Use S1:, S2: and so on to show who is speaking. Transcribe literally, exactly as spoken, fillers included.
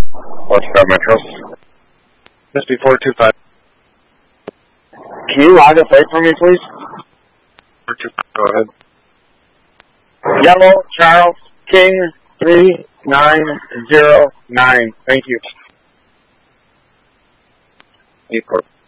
S1: What's that, Metros?
S2: Misty four two five.
S1: Can you log a flight for me, please?
S2: four two five, go ahead.
S1: Yellow, Charles, King, three nine zero nine. Thank you.
S2: eight four.